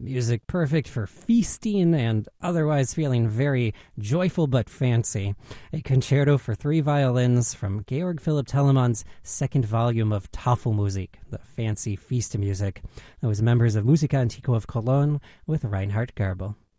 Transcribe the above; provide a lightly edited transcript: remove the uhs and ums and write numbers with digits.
Music perfect for feasting and otherwise feeling very joyful but fancy. A concerto for three violins from Georg Philipp Telemann's second volume of Tafelmusik, the fancy feast music. That was members of Musica Antiqua of Cologne with Reinhard Gerbel.